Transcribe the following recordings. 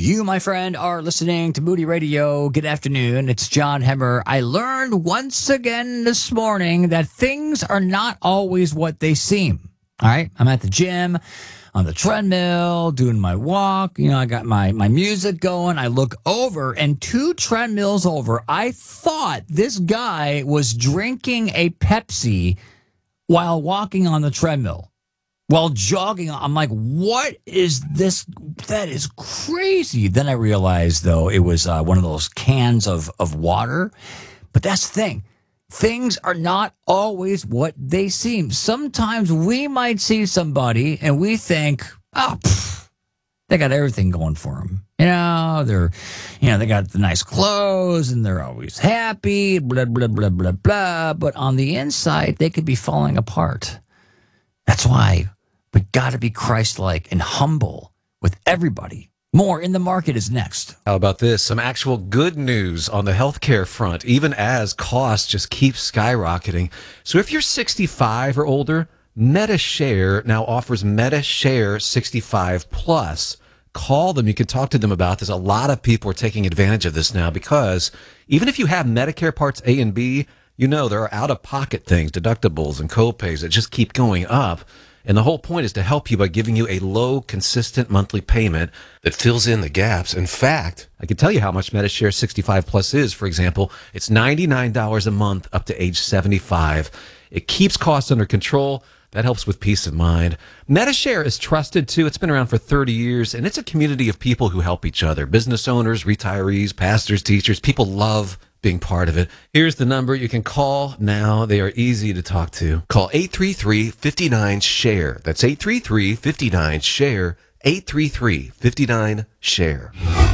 You, my friend, are listening to Moody Radio. Good afternoon. It's John Hemmer. I learned once again this morning that things are not always what they seem. All right. I'm at the gym, on the treadmill, doing my walk. You know, I got my music going. I look over, and 2 treadmills over, I thought this guy was drinking a Pepsi while walking on the treadmill. While jogging, I'm like, what is this? That is crazy. Then I realized, though, it was one of those cans of water. But that's the thing. Things are not always what they seem. Sometimes we might see somebody and we think, oh, they got everything going for them. They got the nice clothes and they're always happy, blah, blah, blah, blah, blah. But on the inside, they could be falling apart. That's why we got to be Christ-like and humble with everybody. More in the market is next. How about this? Some actual good news on the healthcare front, even as costs just keep skyrocketing. So if you're 65 or older, Medi-Share now offers Medi-Share 65 Plus. Call them. You can talk to them about this. A lot of people are taking advantage of this now because even if you have Medicare Parts A and B, you know there are out-of-pocket things, deductibles and co-pays that just keep going up. And the whole point is to help you by giving you a low, consistent monthly payment that fills in the gaps. In fact, I can tell you how much Medi-Share 65 Plus is. For example, it's $99 a month up to age 75. It keeps costs under control. That helps with peace of mind. Medi-Share is trusted, too. It's been around for 30 years, and it's a community of people who help each other. Business owners, retirees, pastors, teachers. People love being part of it. Here's the number you can call now. They are easy to talk to. Call 833-59-SHARE. That's 833-59-SHARE. 833-59-SHARE.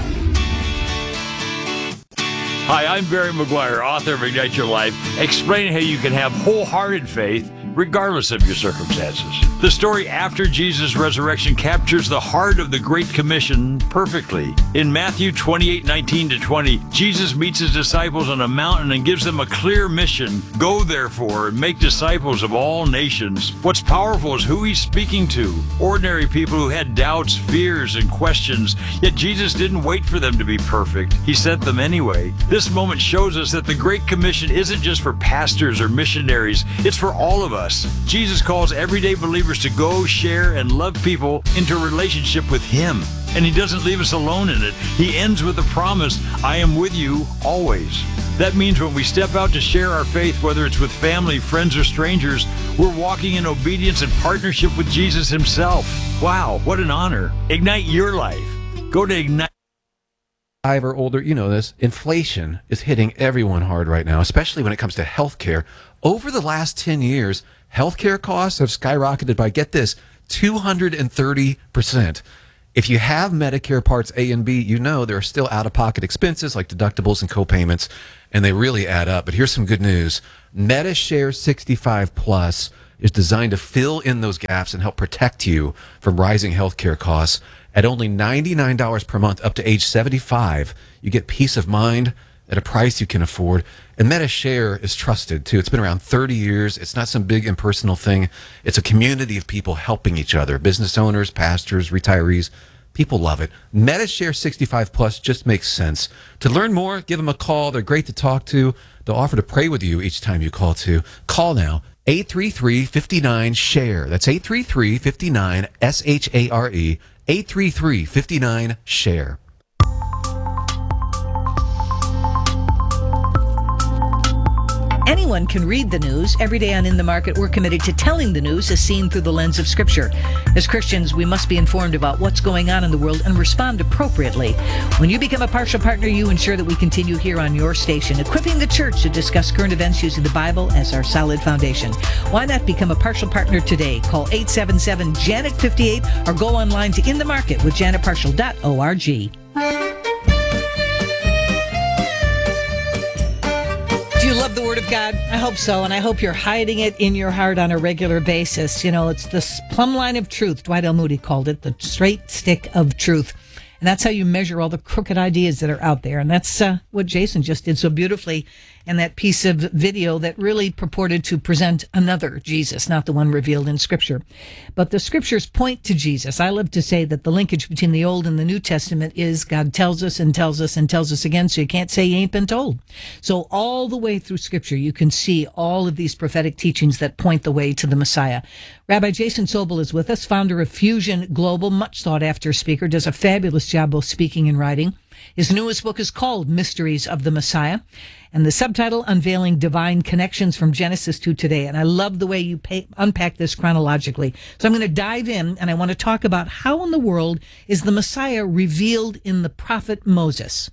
Hi, I'm Barry McGuire, author of Ignite Your Life, explaining how you can have wholehearted faith regardless of your circumstances. The story after Jesus' resurrection captures the heart of the Great Commission perfectly. In Matthew 28:19-20, Jesus meets his disciples on a mountain and gives them a clear mission. Go, therefore, and make disciples of all nations. What's powerful is who he's speaking to. Ordinary people who had doubts, fears, and questions. Yet Jesus didn't wait for them to be perfect. He sent them anyway. This moment shows us that the Great Commission isn't just for pastors or missionaries. It's for all of us. Jesus calls everyday believers to go, share, and love people into a relationship with him. And he doesn't leave us alone in it. He ends with the promise, I am with you always. That means when we step out to share our faith, whether it's with family, friends, or strangers, we're walking in obedience and partnership with Jesus himself. Wow, what an honor. Ignite your life. Go to Ignite. 5 or older, you know this. Inflation is hitting everyone hard right now, especially when it comes to healthcare. Over the last 10 years, healthcare costs have skyrocketed by, get this, 230%. If you have Medicare Parts A and B, you know there are still out-of-pocket expenses like deductibles and co-payments, and they really add up. But here's some good news. Medi-Share 65 Plus is designed to fill in those gaps and help protect you from rising healthcare costs. At only $99 per month up to age 75, you get peace of mind at a price you can afford. And Medi-Share is trusted, too. It's been around 30 years. It's not some big impersonal thing. It's a community of people helping each other. Business owners, pastors, retirees. People love it. Medi-Share 65 Plus just makes sense. To learn more, give them a call. They're great to talk to. They'll offer to pray with you each time you call, too. Call now. 833-59-SHARE. That's 833-59-SHARE. 833-59-SHARE. Anyone can read the news. Every day on In the Market, we're committed to telling the news as seen through the lens of Scripture. As Christians, we must be informed about what's going on in the world and respond appropriately. When you become a partial partner, you ensure that we continue here on your station, equipping the church to discuss current events using the Bible as our solid foundation. Why not become a partial partner today? Call 877-JANET58 or go online to inthemarketwithjanetpartial.org. Do you love the Word of God? I hope so, and I hope you're hiding it in your heart on a regular basis. You know, it's the plumb line of truth. Dwight L. Moody called it the straight stick of truth. And that's how you measure all the crooked ideas that are out there. And that's what Jason just did so beautifully and that piece of video that really purported to present another Jesus, not the one revealed in Scripture. But the Scriptures point to Jesus. I love to say that the linkage between the Old and the New Testament is God tells us and tells us and tells us again, so you can't say you ain't been told. So all the way through Scripture, you can see all of these prophetic teachings that point the way to the Messiah. Rabbi Jason Sobel is with us, founder of Fusion Global, much sought after speaker, does a fabulous job both speaking and writing. His newest book is called Mysteries of the Messiah, and the subtitle, Unveiling Divine Connections from Genesis to Today. And I love the way you unpack this chronologically. So I'm going to dive in, and I want to talk about how in the world is the Messiah revealed in the prophet Moses?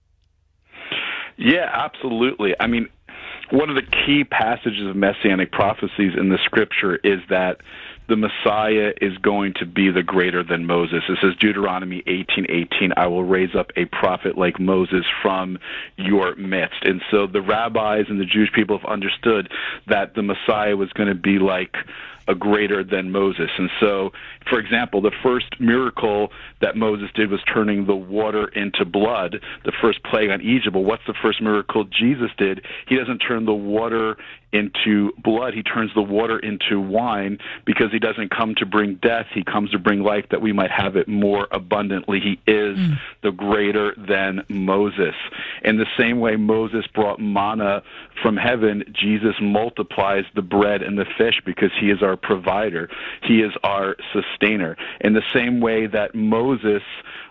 Yeah, absolutely. I mean, one of the key passages of messianic prophecies in the Scripture is that the Messiah is going to be the greater than Moses. It says Deuteronomy 18:18, I will raise up a prophet like Moses from your midst. And so the rabbis and the Jewish people have understood that the Messiah was going to be like a greater than Moses. And so, for example, the first miracle that Moses did was turning the water into blood, the first plague on Egypt. Well, what's the first miracle Jesus did? He doesn't turn the water into blood. He turns the water into wine, because he doesn't come to bring death. He comes to bring life that we might have it more abundantly. He is the greater than Moses. In the same way Moses brought manna from heaven, Jesus multiplies the bread and the fish because he is our provider. He is our sustainer. In the same way that Moses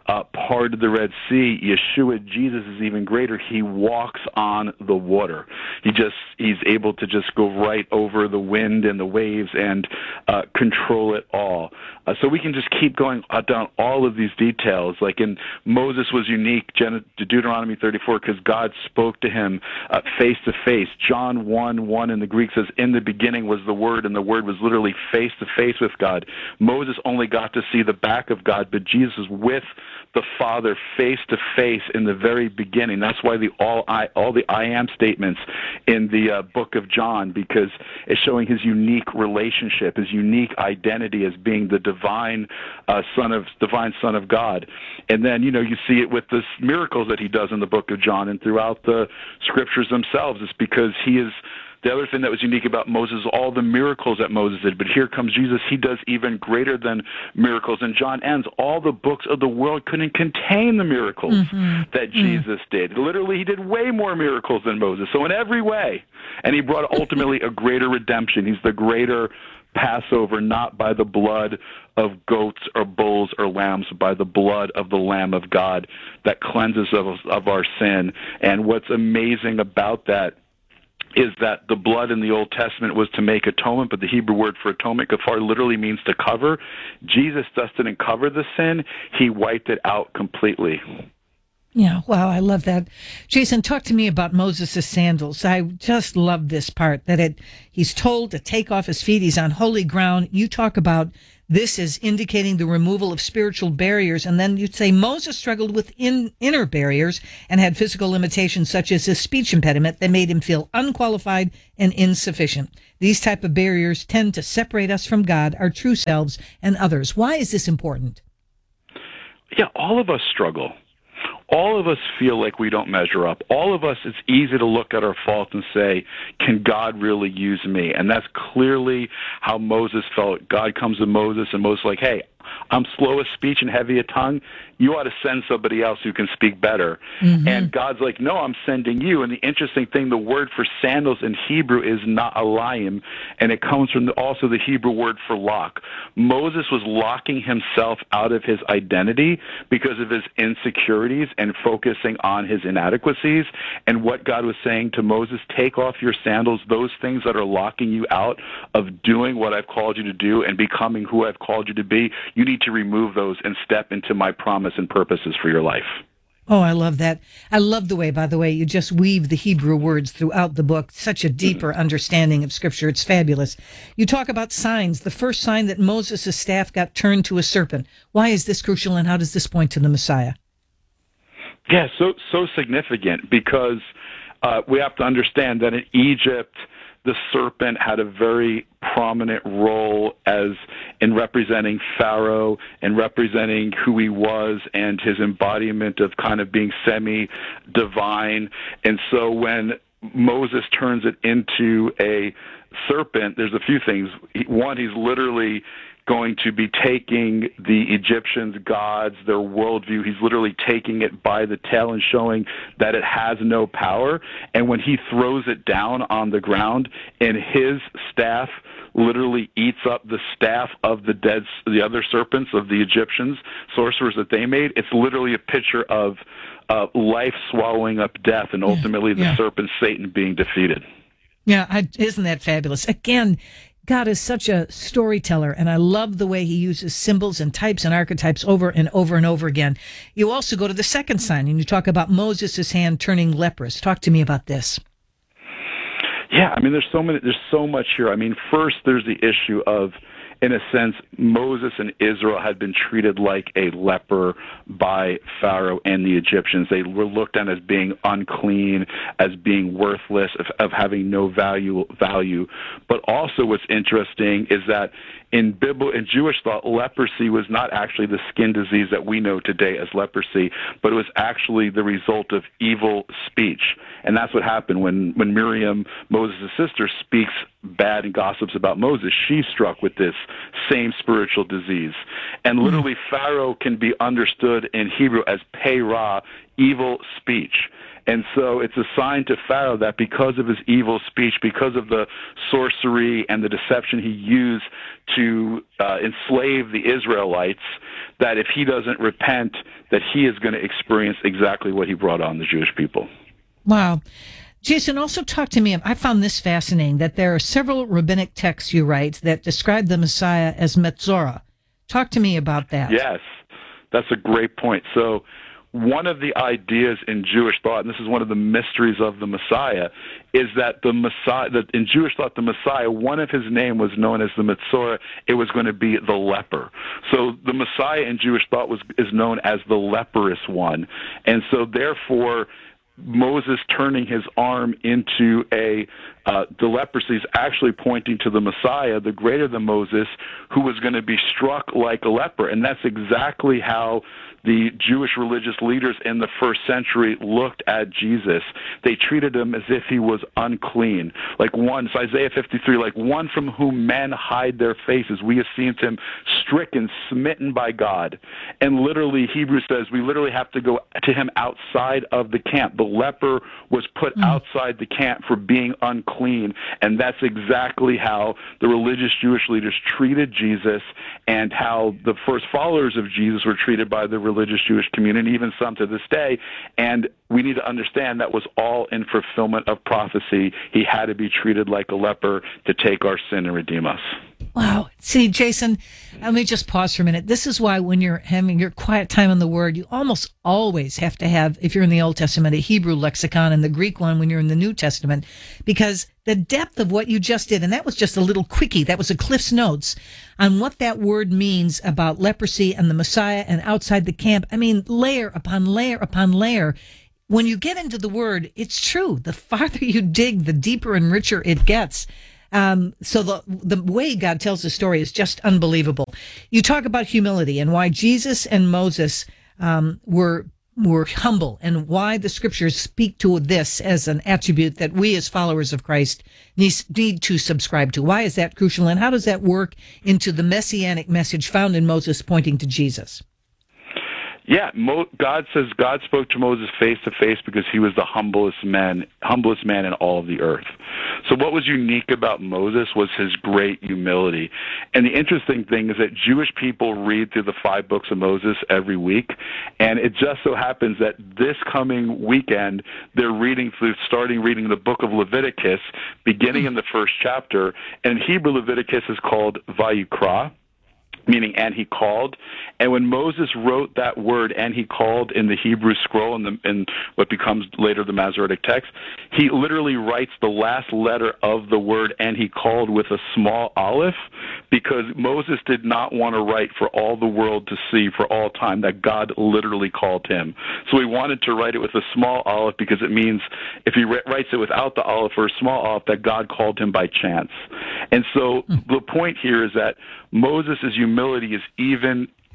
parted the Red Sea, Yeshua, Jesus, is even greater. He walks on the water. He's able to just go right over the wind and the waves and control it all. So we can just keep going down all of these details. Like in Moses was unique, Deuteronomy 34, because God spoke to him face to face. John 1:1 in the Greek says, in the beginning was the Word, and the Word was literally face to face with God. Moses only got to see the back of God, but Jesus was with the Father face to face in the very beginning. That's why all the I am statements in the book of John, because it's showing his unique relationship, his unique identity as being the divine Son of God. And then you see it with the miracles that he does in the book of John and throughout the Scriptures themselves. It's because he is. The other thing that was unique about Moses, all the miracles that Moses did, but here comes Jesus. He does even greater than miracles. And John ends, all the books of the world couldn't contain the miracles that Jesus did. Literally, he did way more miracles than Moses. So in every way, and he brought ultimately a greater redemption. He's the greater Passover, not by the blood of goats or bulls or lambs, but by the blood of the Lamb of God that cleanses us of our sin. And what's amazing about that is that the blood in the Old Testament was to make atonement, but the Hebrew word for atonement, kafar, literally means to cover. Jesus just didn't cover the sin. He wiped it out completely. Yeah, wow, I love that. Jason, talk to me about Moses' sandals. I just love this part, that he's told to take off his feet. He's on holy ground. You talk about this is indicating the removal of spiritual barriers. And then you'd say Moses struggled with inner barriers and had physical limitations such as his speech impediment that made him feel unqualified and insufficient. These type of barriers tend to separate us from God, our true selves, and others. Why is this important? Yeah, all of us struggle. All of us feel like we don't measure up. All of us, it's easy to look at our faults and say, can God really use me? And that's clearly how Moses felt. God comes to Moses, and Moses is like, hey, I'm slow of speech and heavy of tongue. You ought to send somebody else who can speak better. And God's like, no, I'm sending you. And the interesting thing, the word for sandals in Hebrew is na'alayim, and it comes from also the Hebrew word for lock. Moses was locking himself out of his identity because of his insecurities and focusing on his inadequacies. And what God was saying to Moses, take off your sandals, those things that are locking you out of doing what I've called you to do and becoming who I've called you to be. You need to remove those and step into my promise and purposes for your life. Oh, I love that. I love the way, by the way, you just weave the Hebrew words throughout the book. Such a deeper understanding of Scripture. It's fabulous. You talk about signs. The first sign that Moses' staff got turned to a serpent. Why is this crucial, and how does this point to the Messiah? Yeah, so significant, because we have to understand that in Egypt, the serpent had a very prominent role as in representing Pharaoh and representing who he was and his embodiment of kind of being semi-divine. And so when Moses turns it into a serpent, there's a few things. One, he's literally going to be taking the Egyptians' gods, their worldview. He's literally taking it by the tail and showing that it has no power. And when he throws it down on the ground, and his staff literally eats up the staff of the other serpents of the Egyptians, sorcerers that they made, it's literally a picture of life swallowing up death, and ultimately the serpent Satan being defeated. Yeah, isn't that fabulous? Again, God is such a storyteller, and I love the way he uses symbols and types and archetypes over and over and over again. You also go to the second sign, and you talk about Moses' hand turning leprous. Talk to me about this. Yeah, I mean, there's so much here. I mean, first, there's the issue of, in a sense, Moses and Israel had been treated like a leper by Pharaoh and the Egyptians. They were looked at as being unclean, as being worthless, of having no value. But also what's interesting is that in Jewish thought, leprosy was not actually the skin disease that we know today as leprosy, but it was actually the result of evil speech. And that's what happened when Miriam, Moses' sister, speaks bad and gossips about Moses. She's struck with this same spiritual disease. And literally, Pharaoh can be understood in Hebrew as pei-ra, evil speech. And so it's a sign to Pharaoh that because of his evil speech, because of the sorcery and the deception he used to enslave the Israelites, that if he doesn't repent, that he is going to experience exactly what he brought on the Jewish people. Wow. Jason, also talk to me. I found this fascinating, that there are several rabbinic texts you write that describe the Messiah as Metzora. Talk to me about that. Yes, that's a great point. So one of the ideas in Jewish thought, and this is one of the mysteries of the Messiah, is that the Messiah, that in Jewish thought, the Messiah, one of his name was known as the Metzora. It was going to be the leper. So the Messiah in Jewish thought is known as the leprous one. And so therefore, Moses turning his arm into the leprosy is actually pointing to the Messiah, the greater than Moses, who was going to be struck like a leper. And that's exactly how the Jewish religious leaders in the first century looked at Jesus. They treated him as if he was unclean. Like one, it's Isaiah 53, like one from whom men hide their faces. We have seen him stricken, smitten by God. And literally, Hebrews says we literally have to go to him outside of the camp. The leper was put outside the camp for being unclean. And that's exactly how the religious Jewish leaders treated Jesus, and how the first followers of Jesus were treated by the religious Jewish community, even some to this day. And we need to understand that was all in fulfillment of prophecy. He had to be treated like a leper to take our sin and redeem us. Wow. See, Jason, let me just pause for a minute. This is why when you're having your quiet time on the Word, you almost always have to have, if you're in the Old Testament, a Hebrew lexicon, and the Greek one when you're in the New Testament, because the depth of what you just did, and that was just a little quickie, that was a Cliff's Notes on what that word means about leprosy and the Messiah and outside the camp. I mean, layer upon layer upon layer. When you get into the Word, it's true. The farther you dig, the deeper and richer it gets. So the way God tells the story is just unbelievable. You talk about humility and why Jesus and Moses were humble, and why the scriptures speak to this as an attribute that we as followers of Christ need to subscribe to. Why is that crucial, and how does that work into the messianic message found in Moses pointing to Jesus? Yeah, God says God spoke to Moses face to face because he was the humblest man in all of the earth. So what was unique about Moses was his great humility. And the interesting thing is that Jewish people read through the 5 books of Moses every week, and it just so happens that this coming weekend they're starting reading the book of Leviticus, beginning in the first chapter. And in Hebrew, Leviticus is called Vayikra, meaning and he called. And when Moses wrote that word and he called in the Hebrew scroll, in what becomes later the Masoretic text, he literally writes the last letter of the word and he called with a small aleph, because Moses did not want to write for all the world to see for all time that God literally called him. So he wanted to write it with a small aleph, because it means if he writes it without the aleph or a small aleph, that God called him by chance. And so the point here is that Moses' humility is even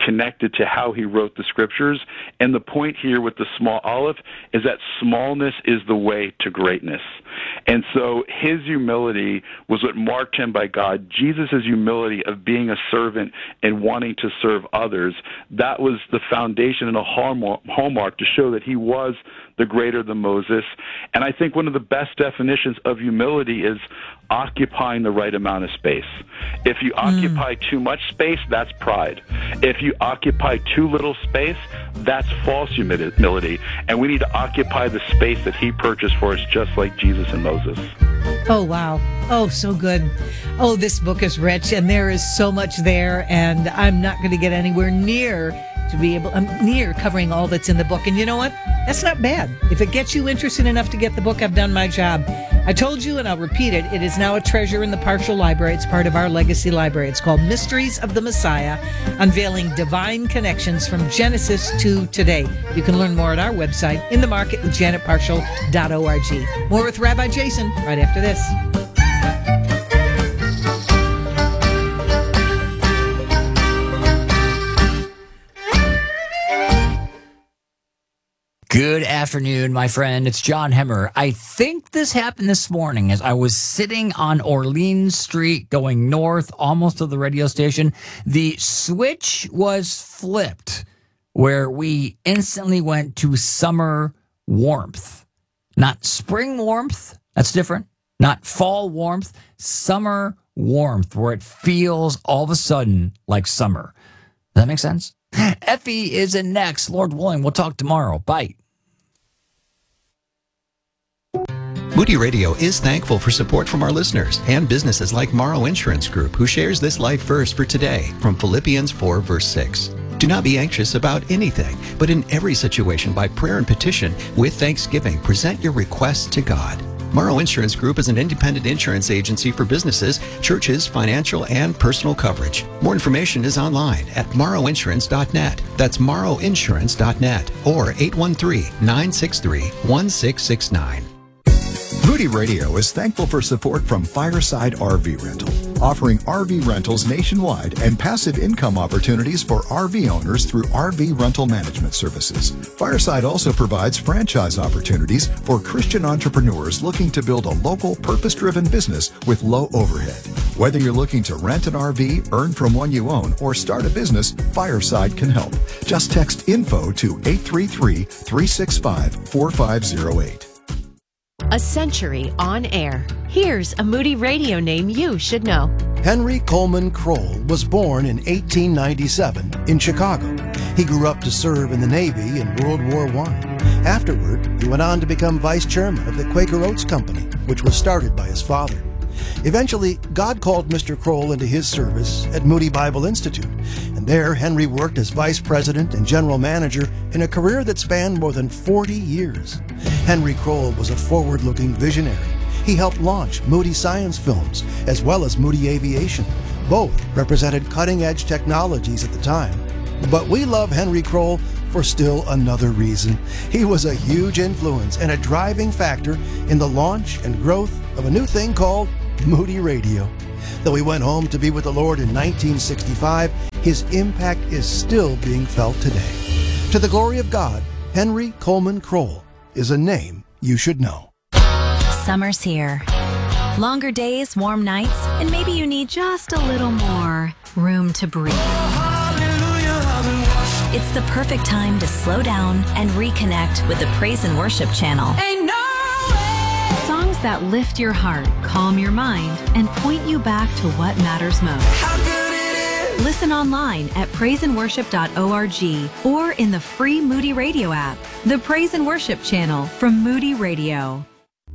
connected to how he wrote the scriptures. And the point here with the small olive is that smallness is the way to greatness. And so his humility was what marked him by God. Jesus' humility of being a servant and wanting to serve others, that was the foundation and a hallmark to show that he was the greater than Moses. And I think one of the best definitions of humility is occupying the right amount of space. If you occupy too much space, that's pride. If you occupy too little space, that's false humility. And we need to occupy the space that he purchased for us, just like Jesus and Moses. Oh, wow. Oh, so good. Oh, this book is rich, and there is so much there, and I'm not going to get anywhere near to be able, I'm near covering all that's in the book. And you know what? That's not bad. If it gets you interested enough to get the book, I've done my job. I told you, and I'll repeat it, it is now a treasure in the Partial Library. It's part of our legacy library. It's called Mysteries of the Messiah, Unveiling Divine Connections from Genesis to Today. You can learn more at our website, inthemarketwithjanetpartial.org. More with Rabbi Jason right after this. Good afternoon, my friend. It's John Hemmer. I think this happened this morning as I was sitting on Orleans Street going north, almost to the radio station. The switch was flipped where we instantly went to summer warmth. Not spring warmth. That's different. Not fall warmth. Summer warmth, where it feels all of a sudden like summer. Does that make sense? Effie is in next. Lord willing, we'll talk tomorrow. Bye. Moody Radio is thankful for support from our listeners and businesses like Morrow Insurance Group, who shares this life verse for today from Philippians 4, verse 6. Do not be anxious about anything, but in every situation by prayer and petition, with thanksgiving, present your requests to God. Morrow Insurance Group is an independent insurance agency for businesses, churches, financial, and personal coverage. More information is online at morrowinsurance.net. That's morrowinsurance.net or 813-963-1669. Moody Radio is thankful for support from Fireside RV Rental, offering RV rentals nationwide and passive income opportunities for RV owners through RV rental management services. Fireside also provides franchise opportunities for Christian entrepreneurs looking to build a local, purpose-driven business with low overhead. Whether you're looking to rent an RV, earn from one you own, or start a business, Fireside can help. Just text info to 833-365-4508. A century on air. Here's a Moody Radio name you should know. Henry Coleman Kroll was born in 1897 in Chicago. He grew up to serve in the Navy in World War I. Afterward, he went on to become vice chairman of the Quaker Oats Company, which was started by his father. Eventually, God called Mr. Kroll into his service at Moody Bible Institute, and there Henry worked as vice president and general manager in a career that spanned more than 40 years. Henry Kroll was a forward-looking visionary. He helped launch Moody Science Films as well as Moody Aviation. Both represented cutting-edge technologies at the time. But we love Henry Kroll for still another reason. He was a huge influence and a driving factor in the launch and growth of a new thing called Moody Radio. Though he went home to be with the Lord in 1965, his impact is still being felt today. To the glory of God, Henry Coleman Kroll is a name you should know. Summer's here. Longer days, warm nights, and maybe you need just a little more room to breathe. It's the perfect time to slow down and reconnect with the Praise and Worship channel. Songs that lift your heart, calm your mind, and point you back to what matters most. Listen online at praiseandworship.org or in the free Moody Radio app. The Praise and Worship channel from Moody Radio.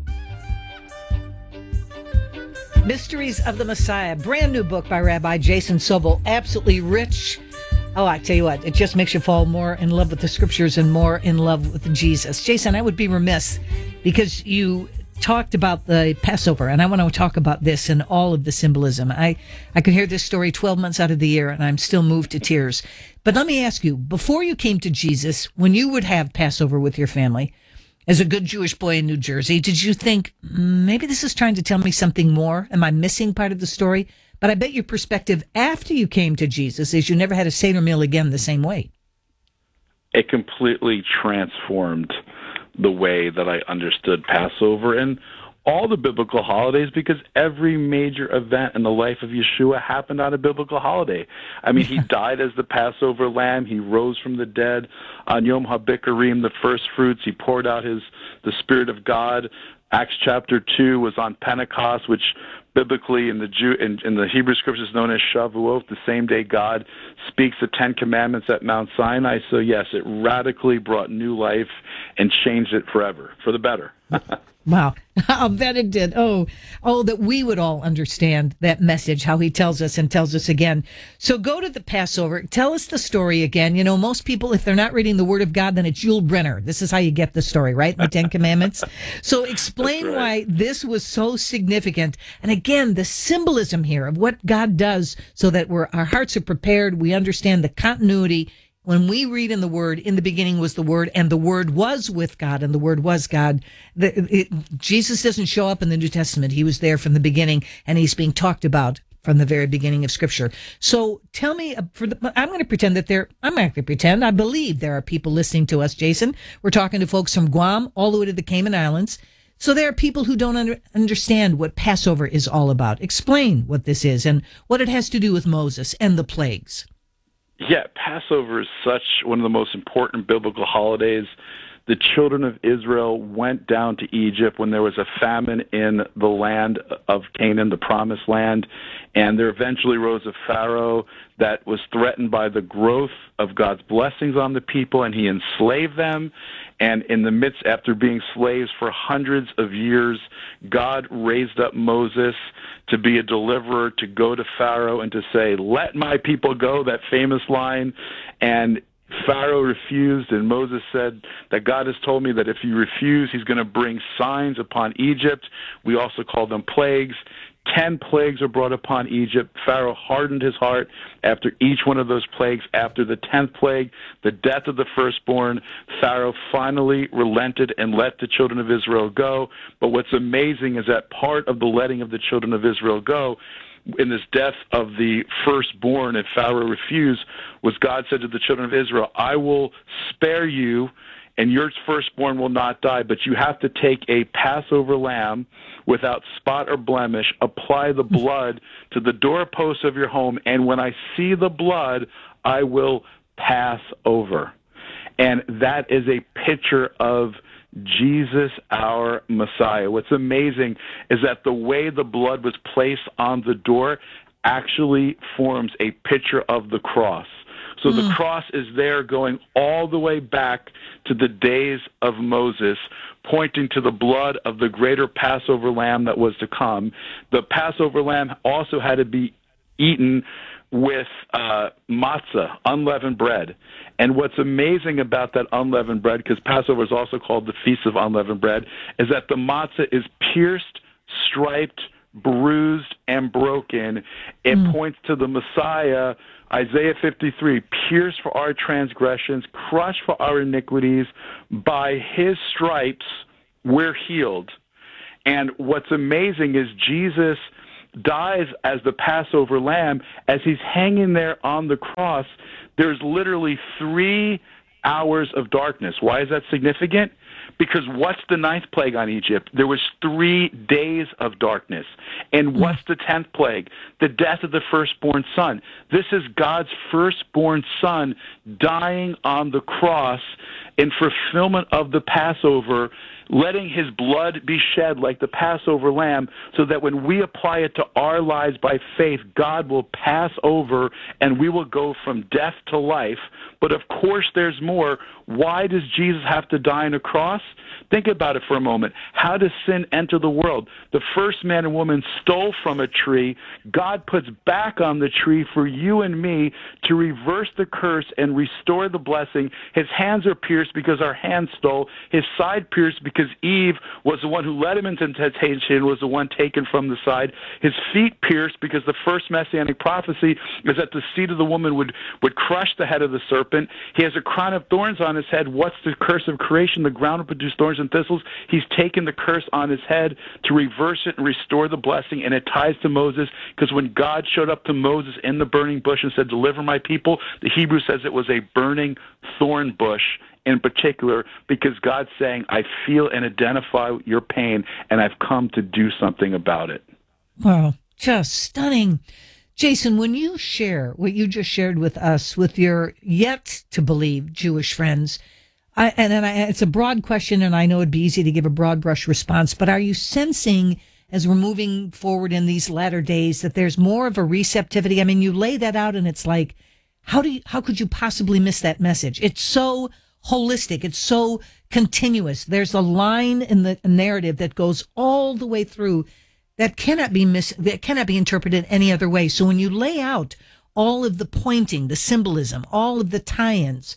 Mysteries of the Messiah, brand new book by Rabbi Jason Sobel, absolutely rich. Oh, I tell you what, it just makes you fall more in love with the scriptures and more in love with Jesus. Jason, I would be remiss because you talked about the Passover, and I want to talk about this and all of the symbolism. I could hear this story 12 months out of the year, and I'm still moved to tears. But let me ask you, before you came to Jesus, when you would have Passover with your family, as a good Jewish boy in New Jersey, did you think, maybe this is trying to tell me something more? Am I missing part of the story? But I bet your perspective after you came to Jesus is you never had a Seder meal again the same way. It completely transformed the way that I understood Passover and all the biblical holidays, because every major event in the life of Yeshua happened on a biblical holiday. I mean, he died as the Passover lamb. He rose from the dead on Yom HaBikurim, the first fruits. He poured out the Spirit of God. Acts chapter 2 was on Pentecost, which biblically in the Hebrew Scriptures is known as Shavuot, the same day God speaks the Ten Commandments at Mount Sinai. So yes, it radically brought new life and changed it forever, for the better. Wow. I'll bet it did. Oh, that we would all understand that message, how he tells us and tells us again. So go to the Passover. Tell us the story again. You know, most people, if they're not reading the Word of God, then it's Yul Brynner. This is how you get the story, right? The Ten Commandments. So explain why this was so significant. And again, the symbolism here of what God does so that our hearts are prepared. We understand the continuity. When we read in the Word, in the beginning was the Word, and the Word was with God, and the Word was God. Jesus doesn't show up in the New Testament. He was there from the beginning, and he's being talked about from the very beginning of Scripture. So tell me, I'm going to pretend I believe there are people listening to us, Jason. We're talking to folks from Guam all the way to the Cayman Islands. So there are people who don't understand what Passover is all about. Explain what this is and what it has to do with Moses and the plagues. Yeah, Passover is such one of the most important biblical holidays. The children of Israel went down to Egypt when there was a famine in the land of Canaan, the promised land, and there eventually rose a Pharaoh that was threatened by the growth of God's blessings on the people, and he enslaved them. And in the midst, after being slaves for hundreds of years, God raised up Moses to be a deliverer, to go to Pharaoh and to say, "Let my people go," that famous line. And Pharaoh refused, and Moses said that God has told me that if you refuse, he's going to bring signs upon Egypt. We also call them plagues. 10 plagues are brought upon Egypt. Pharaoh hardened his heart after each one of those plagues. After the 10th plague, the death of the firstborn, Pharaoh finally relented and let the children of Israel go. But what's amazing is that part of the letting of the children of Israel go, in this death of the firstborn, and Pharaoh refused, was God said to the children of Israel, "I will spare you, and your firstborn will not die, but you have to take a Passover lamb without spot or blemish, apply the blood to the doorpost of your home, and when I see the blood, I will pass over." And that is a picture of Jesus, our Messiah. What's amazing is that the way the blood was placed on the door actually forms a picture of the cross. So the cross is there going all the way back to the days of Moses, pointing to the blood of the greater Passover lamb that was to come. The Passover lamb also had to be eaten with matzah, unleavened bread. And what's amazing about that unleavened bread, because Passover is also called the Feast of Unleavened Bread, is that the matzah is pierced, striped, bruised, and broken. It points to the Messiah, Isaiah 53, pierced for our transgressions, crushed for our iniquities. By his stripes, we're healed. And what's amazing is Jesus dies as the Passover lamb. As he's hanging there on the cross, there's literally 3 hours of darkness. Why is that significant? Because what's the 9th plague on Egypt? There was 3 days of darkness. And what's the 10th plague? The death of the firstborn son. This is God's firstborn son dying on the cross in fulfillment of the Passover, letting his blood be shed like the Passover lamb, so that when we apply it to our lives by faith, God will pass over and we will go from death to life. But of course there's more. Why does Jesus have to die on a cross? Think about it for a moment. How does sin enter the world? The first man and woman stole from a tree. God puts back on the tree for you and me to reverse the curse and restore the blessing. His hands are pierced because our hands stole. His side pierced because because Eve was the one who led him into temptation, was the one taken from the side. His feet pierced because the first messianic prophecy is that the seed of the woman would crush the head of the serpent. He has a crown of thorns on his head. What's the curse of creation? The ground will produce thorns and thistles. He's taken the curse on his head to reverse it and restore the blessing, and it ties to Moses, because when God showed up to Moses in the burning bush and said, deliver my people, the Hebrew says it was a burning thorn bush in particular, because God's saying, I feel and identify your pain, and I've come to do something about it. Wow, just stunning. Jason, when you share what you just shared with us, with your yet-to-believe Jewish friends, it's a broad question, and I know it'd be easy to give a broad brush response, but are you sensing, as we're moving forward in these latter days, that there's more of a receptivity? I mean, you lay that out, and it's like, how could you possibly miss that message? It's so holistic. It's so continuous. There's a line in the narrative that goes all the way through that cannot be interpreted any other way. So when you lay out all of the pointing, the symbolism, all of the tie-ins,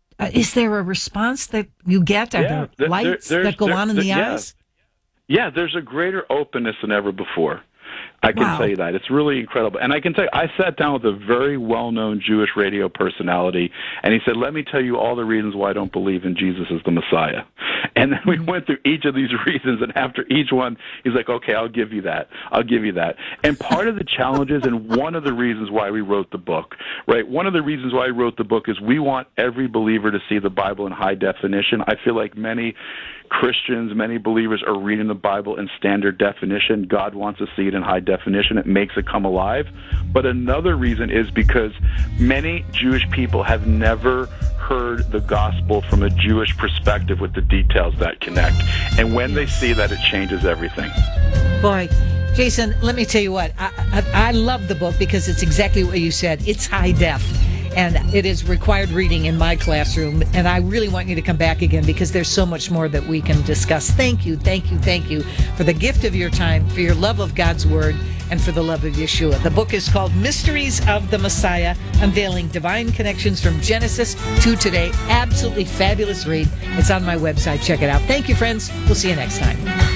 is there a response that you get? Are there lights that go on in the eyes? Yeah, there's a greater openness than ever before. I can tell you that. It's really incredible. And I can tell you, I sat down with a very well-known Jewish radio personality, and he said, let me tell you all the reasons why I don't believe in Jesus as the Messiah. And then we went through each of these reasons, and after each one, he's like, okay, I'll give you that. I'll give you that. And part of the challenges, and one of the reasons why we wrote the book, right, one of the reasons why I wrote the book is we want every believer to see the Bible in high definition. I feel like many Christians, many believers are reading the Bible in standard definition. God wants to see it in high definition. It makes it come alive. But another reason is because many Jewish people have never heard the gospel from a Jewish perspective with the details that connect. And when they see that, it changes everything. Boy, Jason, let me tell you what. I love the book because it's exactly what you said. It's high def. And it is required reading in my classroom. And I really want you to come back again because there's so much more that we can discuss. Thank you, thank you, thank you for the gift of your time, for your love of God's Word, and for the love of Yeshua. The book is called Mysteries of the Messiah, Unveiling Divine Connections from Genesis to Today. Absolutely fabulous read. It's on my website. Check it out. Thank you, friends. We'll see you next time.